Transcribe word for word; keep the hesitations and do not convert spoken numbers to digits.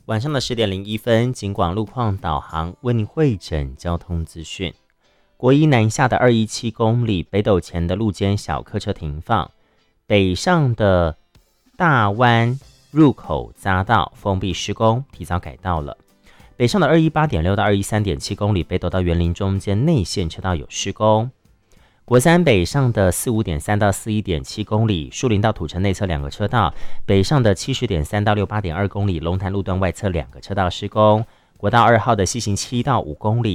晚上的十点零一分，警广路况导航为您汇整交通资讯。国一南下的二一七公里，北斗前的路肩小客车停放，北上的大湾入口匝道封闭施工，提早改道了。北上的二一八点六到二一三点七公里，北斗到园林中间内线车道有施工。国三北上的四五点三到四一点七公里，树林到土城内侧两个车道，北上的七十点三到六八点二公里，龙潭路段外侧两个车道施工。国道二号的西行七到五公里。